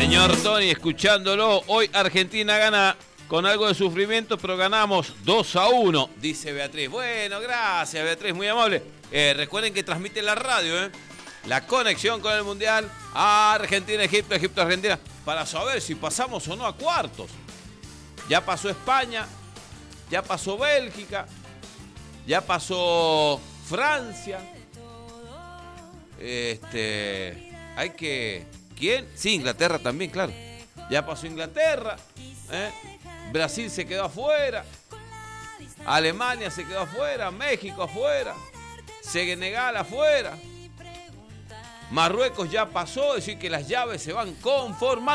Señor Tony, escuchándolo, hoy Argentina gana con algo de sufrimiento, pero ganamos 2-1, dice Beatriz. Bueno, gracias Beatriz, muy amable. Recuerden que transmite la radio, la conexión con el Mundial, Argentina, Egipto, Egipto, Argentina, para saber si pasamos o no a cuartos. Ya pasó España, ya pasó Bélgica, ya pasó Francia. Hay que... ¿Quién? Sí, Inglaterra también, claro. Ya pasó Inglaterra. Brasil se quedó afuera. Alemania se quedó afuera. México afuera. Senegal afuera. Marruecos ya pasó, es decir que las llaves se van conformando.